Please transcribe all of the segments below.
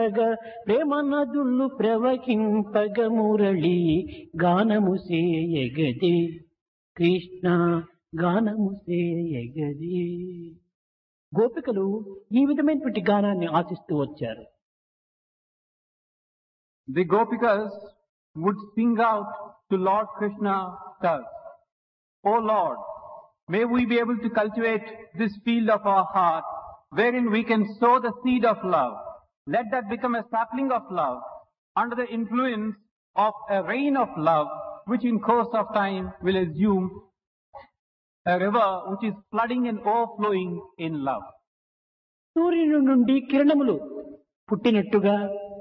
ప్రేమ నదులు ప్రవహింపగ మురళి గానము సేయగది కృష్ణ గానము సేయగది. గోపికలు ఈ విధమైనటువంటి గానాన్ని ఆశిస్తూ వచ్చారు. The Gopikas would sing out to Lord Krishna thus, O Lord, may we be able to cultivate this field of our heart wherein we can sow the seed of love. Let that become a sapling of love under the influence of a rain of love which in course of time will assume a river which is flooding and overflowing in love. సూర్యుని నుండి కిరణములు పుట్టినట్టుగా,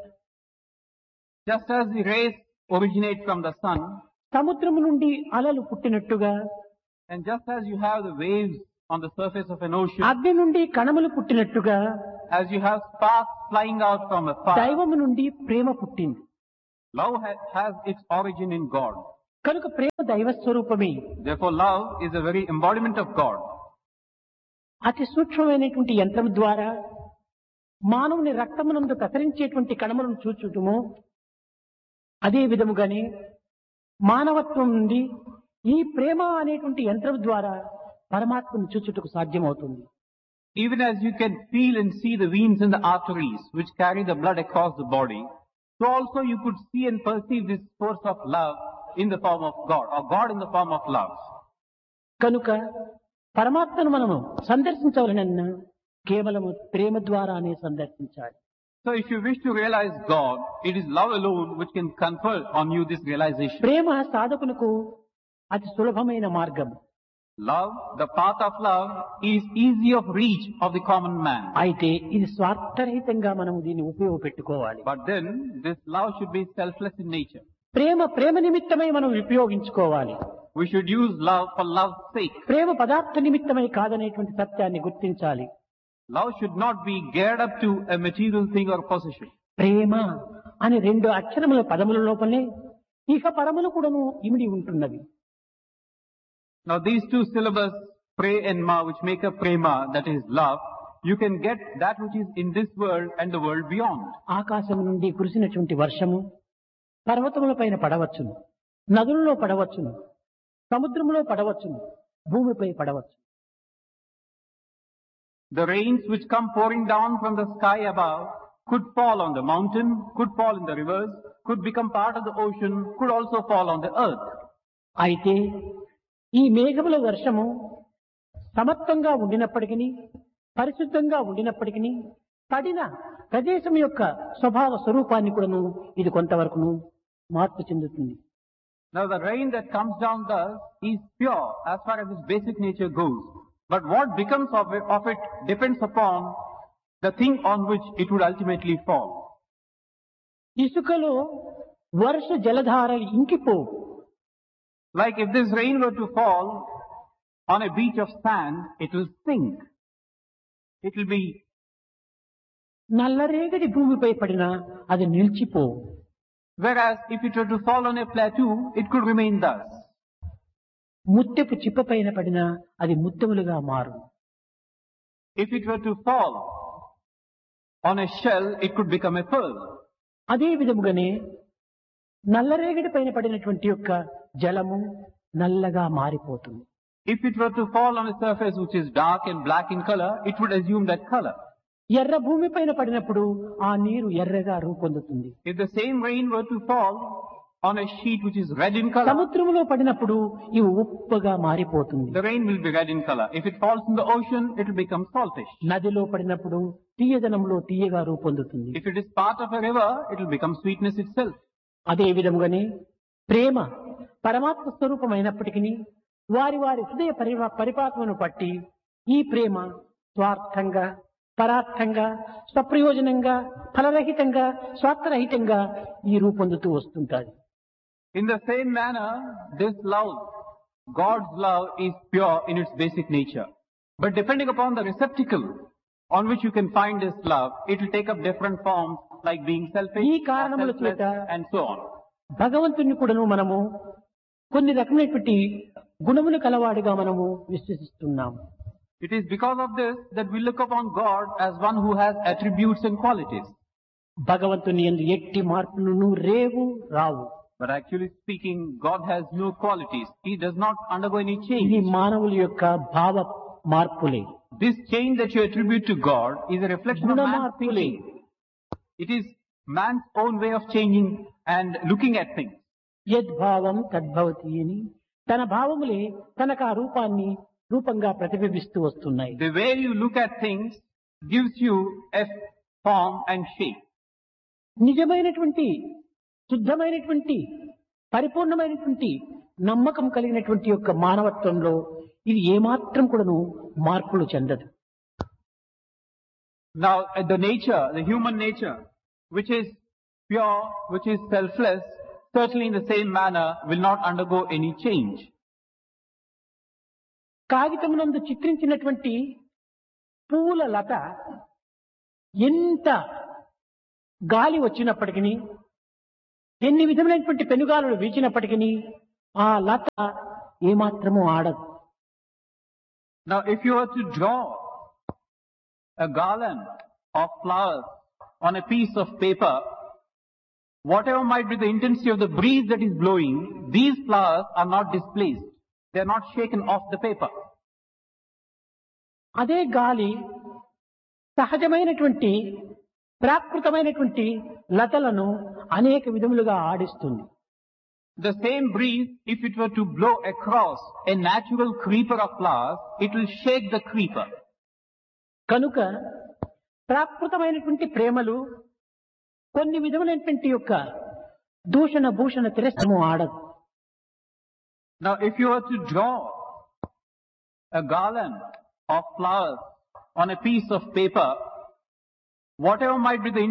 just as the rays originate from the sun, సముద్రము నుండి అలలు పుట్టినట్టుగా, and just as you have the waves on the surface of an ocean, అగ్ని నుండి కణములు పుట్టినట్టుగా, as you have sparks flying out from a fire, దైవము నుండి ప్రేమ పుట్టింది. love has its origin in God. కనుక ప్రేమ దైవ స్వరూపమే. Therefore love is a very embodiment of God. అతి సూక్ష్మమైనటువంటి యంత్రం ద్వారా మానవుని రక్తమునందు ప్రసరించేటువంటి కణములను చూచుటము, అదే విధముగానే మానవత్వం నుండి ఈ ప్రేమ అనేటువంటి యంత్రం ద్వారా పరమాత్మను చూచుటకు సాధ్యమవుతుంది. Even as you can feel and see the veins and the arteries which carry the blood across the body, so also you could see and perceive this force of love in the form of God, or God in the form of love. కనుక పరమాత్మను మనము సందర్శించవలనన్నా కేవలము ప్రేమ ద్వారానే సందర్శించాలి. So if you wish to realize God, it is love alone which can confer on you this realization. ప్రేమ సాధకులకు అతి సులభమైన మార్గం. Love, the path of love, is easy of reach of the common man. అయితే ఇది స్వార్థరహితంగా మనం దీన్ని ఉపయోగపెట్టుకోవాలి. But then this love should be selfless in nature. ప్రేమ నిమిత్తమై మనం ఉపయోగించుకోవాలి. We should use love for love's sake. ప్రేమ పదార్థ నిమిత్తమై కాదనేటువంటి సత్యాన్ని గుర్తించాలి. Love should not be geared up to a material thing or possession. ప్రేమ అనే రెండు అక్షరముల పదముల లోపలే ఇహ పరములు కూడాను ఇమిడి ఉంటున్నవి. Now these two syllables, pre and ma, which make up prema, that is love, you can get that which is in this world and the world beyond. ఆకాశం నుండి కురిసినటువంటి వర్షము పర్వతముల పైన పడవచ్చును, నదులలో పడవచ్చును, సముద్రములో పడవచ్చును, భూమిపై పడవచ్చు. The rains which come pouring down from the sky above could fall on the mountain, could fall in the rivers, could become part of the ocean, could also fall on the earth. అయితే ఈ మేఘముల వర్షము సమత్వంగా ఉండినప్పటికీ, పరిశుద్ధంగా ఉండినప్పటికీ, పడిన ప్రదేశం యొక్క స్వభావ స్వరూపాన్ని కూడాను ఇది కొంతవరకును మార్పు చెందుతుంది. Now the rain that comes down thus is pure as far as its basic nature goes. But what becomes of it depends upon the thing on which it would ultimately fall. ఇసుకలో వర్ష జలధారలు ఇంకిపోవు. Like if this rain were to fall on a beach of sand, it will sink. It will be. నల్లరేగడి భూమిపై పడినా అది నిలిచిపోవు. Whereas if it were to fall on a plateau, it could remain thus. ముత్యపు చిప్ప పైన పడినా అది ముత్యములుగా మారు. If it were to fall on a shell, it could become a pearl. అదే విధముగానే నల్లరేగడి పైన పడినటువంటి యొక్క జలము నల్లగా మారిపోతుంది. If it were to fall on a surface which is dark and black in color, it would assume that color. ఎర్ర భూమి పైన పడినప్పుడు ఆ నీరు ఎర్రగా రూపొందుతుంది. If the same rain were to fall on a sheet which is red in color, సముద్రములో పడినప్పుడు ఇవి ఉప్పుగా మారిపోతుంది. the rain will be red in color. If it falls in the ocean, it will become saltish. నదిలో పడినప్పుడు తీయదనంలో తీయగా రూపొందుతుంది. If it is part of a river, it will become sweetness itself. అదే విధముగానే ప్రేమ పరమాత్మ స్వరూపమైనప్పటికీ వారి వారి హృదయ పరిపాకమును పట్టి ఈ ప్రేమ స్వార్థంగా, పరార్థంగా, స్వప్రయోజనంగా, ఫలరహితంగా, స్వార్థరహితంగా ఈ రూపొందుతూ వస్తుంటారు. In the same manner, this love, God's love, is pure in its basic nature. But depending upon the receptacle on which you can find this love, it will take up different forms, like being selfish, ఈ కారణముల selfless, చేత and so on. భగవంతుని కూడాను మనము కొన్ని రకమైనటువంటి గుణములు కలవాడిగా మనము విశ్వసిస్తున్నాము. It is because of this that we look upon God as one who has attributes and qualities. భగవంతుని యందు ఎట్టి మార్పులను రేవు రావు. But actually speaking, God has no qualities. He does not undergo any ఇది change. మానవుల యొక్క భావ మార్పులే, This change that you attribute to God is a reflection of Guna man's మార్పులే. thinking. It is man's own way of changing and looking at things. యద్భావం తద్భవతి అని తన భావములే తనకు ఆ రూపంగా ప్రతిబింబిస్తూ వస్తున్నాయి. The way you look at things gives you a form and shape. నిజమైనటువంటి శుద్ధమైనటువంటి పరిపూర్ణమైనటువంటి నమ్మకం కలిగినటువంటి యొక్క మానవత్వంలో ఇది ఏమాత్రం కూడాను మార్పులు చెందదు. Now, the nature, the human nature, which is pure, which is selfless, certainly in the same manner will not undergo any change. కాగితమునందు చిత్రించినటువంటి పువ్వుల లత ఎంత గాలి వచ్చినప్పటికీ, ఎన్ని విధమైనటువంటి పెనుగాలులు వీచినప్పటికీ ఆ లత ఏమాత్రము ఆడదు. Now, if you were to draw a garland of flowers on a piece of paper, whatever might be the intensity of the breeze that is blowing, these flowers are not displaced. They are not shaken off the paper. అదే గాలి సహజమైనటువంటి ప్రాకృతమైనటువంటి లతలను అనేక విధములుగా ఆడిస్తుంది. The same breeze, if it were to blow across a natural creeper of flowers, it will shake the creeper. కనుక ప్రాకృతమైనటువంటి ప్రేమలు కొన్ని విధములైనటువంటి యొక్క దూషణ భూషణ తిరస్కారము ఆడదు. Now, if you were to draw a garland of flowers on a piece of paper, whatever might be the